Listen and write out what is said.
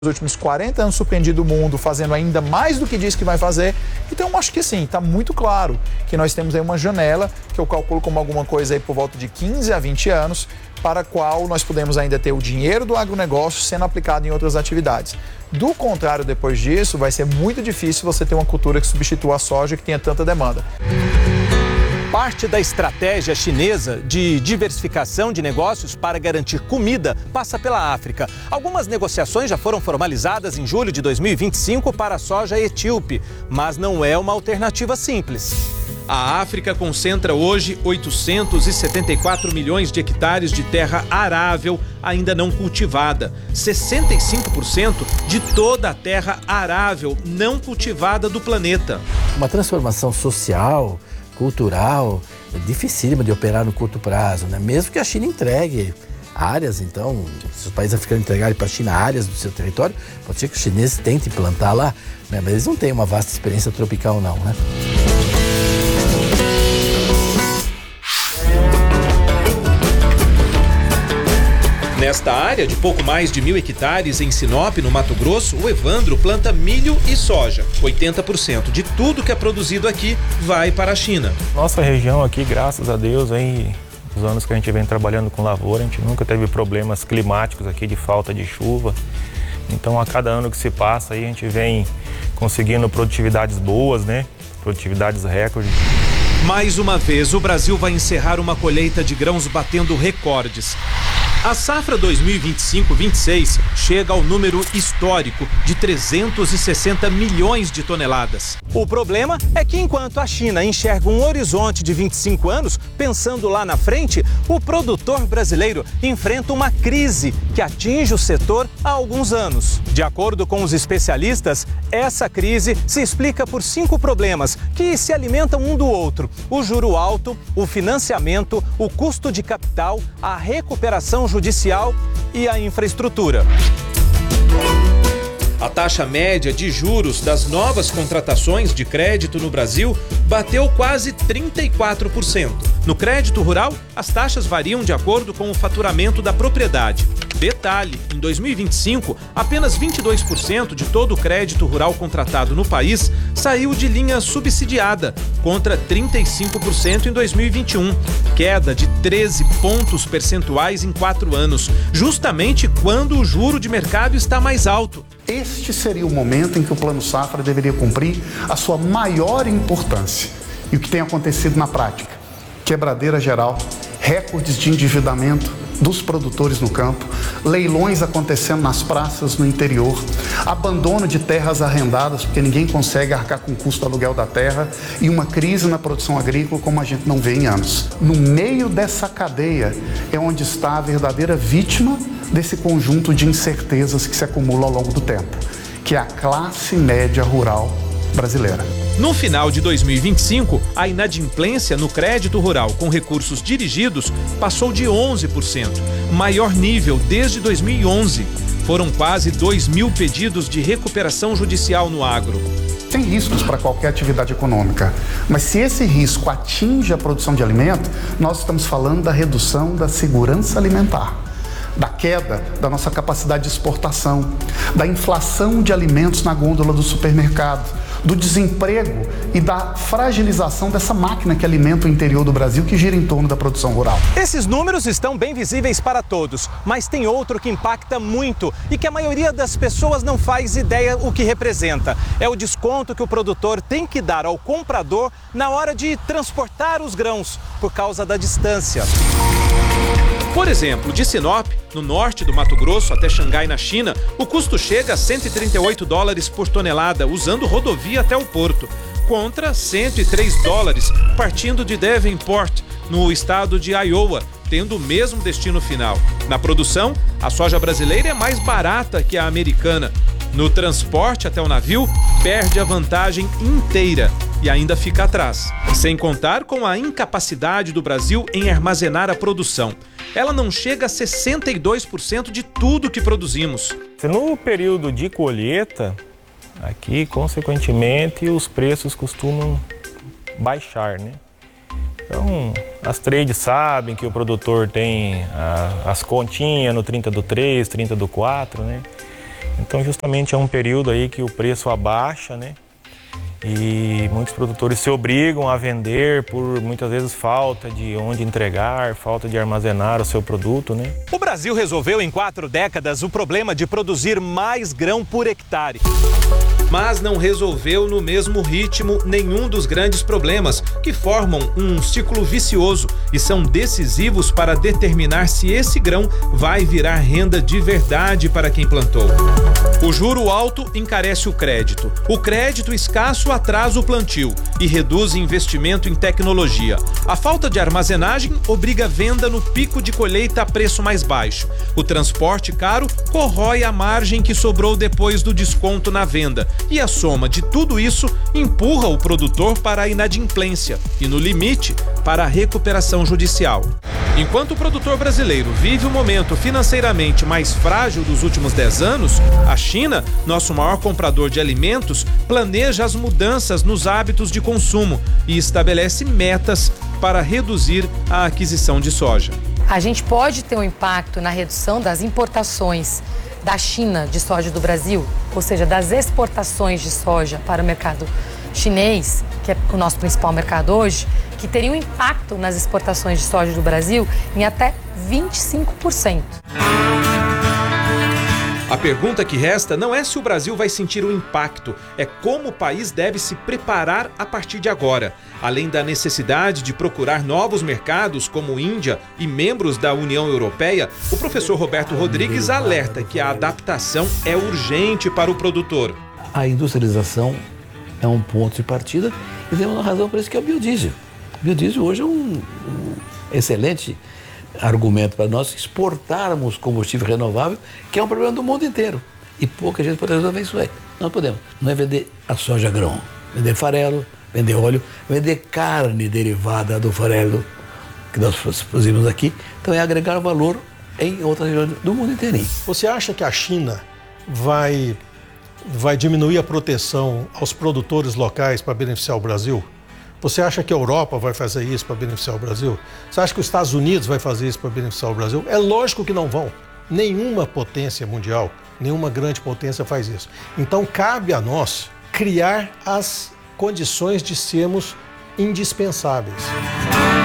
últimos 40 anos surpreendido o mundo, fazendo ainda mais do que diz que vai fazer. Então eu acho que sim, está muito claro que nós temos aí uma janela, que eu calculo como alguma coisa aí por volta de 15 a 20 anos, para a qual nós podemos ainda ter o dinheiro do agronegócio sendo aplicado em outras atividades. Do contrário, depois disso, vai ser muito difícil você ter uma cultura que substitua a soja que tenha tanta demanda. Parte da estratégia chinesa de diversificação de negócios para garantir comida passa pela África. Algumas negociações já foram formalizadas em julho de 2025 para a soja etíope, mas não é uma alternativa simples. A África concentra hoje 874 milhões de hectares de terra arável ainda não cultivada. 65% de toda a terra arável não cultivada do planeta. Uma transformação social, cultural, é dificílima de operar no curto prazo, né? Mesmo que a China entregue áreas, então, se os países africanos entregarem para a China áreas do seu território, pode ser que os chineses tentem plantar lá, né? Mas eles não têm uma vasta experiência tropical não, né? Nesta área de pouco mais de 1.000 hectares em Sinop, no Mato Grosso, o Evandro planta milho e soja. 80% de tudo que é produzido aqui vai para a China. Nossa região aqui, graças a Deus, aí, os anos que a gente vem trabalhando com lavoura, a gente nunca teve problemas climáticos aqui de falta de chuva. Então, a cada ano que se passa, aí, a gente vem conseguindo produtividades boas, né? Produtividades recordes. Mais uma vez, o Brasil vai encerrar uma colheita de grãos batendo recordes. A safra 2025-26 chega ao número histórico de 360 milhões de toneladas. O problema é que enquanto a China enxerga um horizonte de 25 anos, pensando lá na frente, o produtor brasileiro enfrenta uma crise que atinge o setor há alguns anos. De acordo com os especialistas, essa crise se explica por 5 problemas que se alimentam um do outro: o juro alto, o financiamento, o custo de capital, a recuperação judicial e a infraestrutura. A taxa média de juros das novas contratações de crédito no Brasil bateu quase 34%. No crédito rural, as taxas variam de acordo com o faturamento da propriedade. Detalhe, em 2025, apenas 22% de todo o crédito rural contratado no país saiu de linha subsidiada, contra 35% em 2021, queda de 13 pontos percentuais em 4 anos, justamente quando o juro de mercado está mais alto. Este seria o momento em que o Plano Safra deveria cumprir a sua maior importância. E o que tem acontecido na prática? Quebradeira geral, recordes de endividamento dos produtores no campo, leilões acontecendo nas praças no interior, abandono de terras arrendadas porque ninguém consegue arcar com o custo do aluguel da terra e uma crise na produção agrícola como a gente não vê em anos. No meio dessa cadeia é onde está a verdadeira vítima desse conjunto de incertezas que se acumula ao longo do tempo, que é a classe média rural brasileira. No final de 2025, a inadimplência no crédito rural com recursos dirigidos passou de 11%, maior nível desde 2011. Foram quase 2.000 pedidos de recuperação judicial no agro. Tem riscos para qualquer atividade econômica, mas se esse risco atinge a produção de alimento, nós estamos falando da redução da segurança alimentar, da queda da nossa capacidade de exportação, da inflação de alimentos na gôndola do supermercado, do desemprego e da fragilização dessa máquina que alimenta o interior do Brasil, que gira em torno da produção rural. Esses números estão bem visíveis para todos, mas tem outro que impacta muito e que a maioria das pessoas não faz ideia o que representa. É o desconto que o produtor tem que dar ao comprador na hora de transportar os grãos, por causa da distância. Por exemplo, de Sinop, no norte do Mato Grosso, até Xangai, na China, o custo chega a $138 por tonelada, usando rodovia até o porto, contra $103 partindo de Davenport, no estado de Iowa, tendo o mesmo destino final. Na produção, a soja brasileira é mais barata que a americana. No transporte até o navio, perde a vantagem inteira e ainda fica atrás. Sem contar com a incapacidade do Brasil em armazenar a produção. Ela não chega a 62% de tudo que produzimos. No período de colheita, aqui, consequentemente, os preços costumam baixar, né? Então, as trades sabem que o produtor tem as continhas no 30 do 3, 30 do 4, né? Então justamente é um período aí que o preço abaixa, né? E muitos produtores se obrigam a vender por muitas vezes falta de onde entregar, falta de armazenar o seu produto, né? O Brasil resolveu em 4 décadas o problema de produzir mais grão por hectare. Mas não resolveu no mesmo ritmo nenhum dos grandes problemas que formam um ciclo vicioso e são decisivos para determinar se esse grão vai virar renda de verdade para quem plantou. O juro alto encarece o crédito. O crédito escasso atrasa o plantio e reduz investimento em tecnologia. A falta de armazenagem obriga a venda no pico de colheita a preço mais baixo. O transporte caro corrói a margem que sobrou depois do desconto na venda. E a soma de tudo isso empurra o produtor para a inadimplência e, no limite, para a recuperação judicial. Enquanto o produtor brasileiro vive o momento financeiramente mais frágil dos últimos 10 anos, a China, nosso maior comprador de alimentos, planeja as mudanças nos hábitos de consumo e estabelece metas para reduzir a aquisição de soja. A gente pode ter um impacto na redução das importações da China de soja do Brasil, ou seja, das exportações de soja para o mercado chinês, que é o nosso principal mercado hoje, que teria um impacto nas exportações de soja do Brasil em até 25%. A pergunta que resta não é se o Brasil vai sentir o impacto, é como o país deve se preparar a partir de agora. Além da necessidade de procurar novos mercados como Índia e membros da União Europeia, o professor Roberto Rodrigues alerta que a adaptação é urgente para o produtor. A industrialização é um ponto de partida e temos uma razão para isso, que é o biodiesel. O biodiesel hoje é um excelente argumento para nós exportarmos combustível renovável, que é um problema do mundo inteiro. E pouca gente pode resolver isso aí. Não podemos. Não é vender a soja grão, vender farelo, vender óleo, vender carne derivada do farelo que nós produzimos aqui. Então é agregar valor em outras regiões do mundo inteirinho. Você acha que a China vai diminuir a proteção aos produtores locais para beneficiar o Brasil? Você acha que a Europa vai fazer isso para beneficiar o Brasil? Você acha que os Estados Unidos vai fazer isso para beneficiar o Brasil? É lógico que não vão. Nenhuma potência mundial, nenhuma grande potência faz isso. Então cabe a nós criar as condições de sermos indispensáveis.